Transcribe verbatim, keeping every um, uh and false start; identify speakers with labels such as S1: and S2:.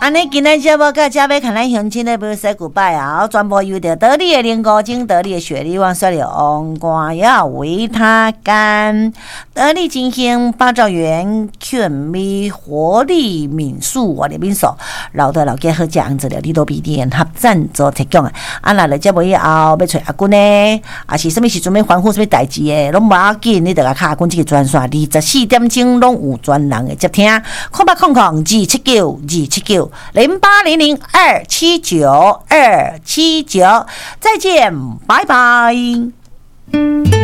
S1: 安尼今日节目甲遮要看咱乡亲的要 say goodbye 啊！全部由着得力的灵菇精、得力的雪梨旺、雪梨王瓜要维他干、得力金星八兆元 Q M V 活力民宿活力民宿，老的老家好食红治疗，你都必联合赞助提供啊！啊，来了节目以后要找阿君呢，啊是什么时阵要欢呼什么代志的，拢无要紧，你着甲卡阿君这个专线，二十四点钟拢有专人的接听，空八空空二七九二七九。零八零零二七九二七九，再见，拜拜。